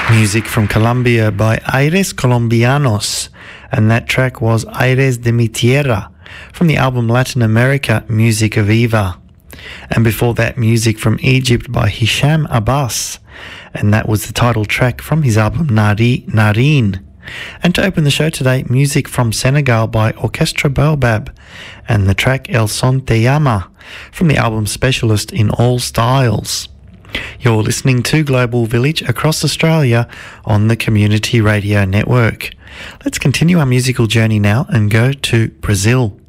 Music from Colombia by Aires Colombianos, and that track was Aires de mi Tierra from the album Latin America, Musica Viva. And before that, music from Egypt by Hisham Abbas, and that was the title track from his album Narine. And to open the show today, music from Senegal by Orchestra Baobab, and the track El Son Te Llama from the album Specialist in All Styles. You're listening to Global Village across Australia on the Community Radio Network. Let's continue our musical journey now and go to Brazil.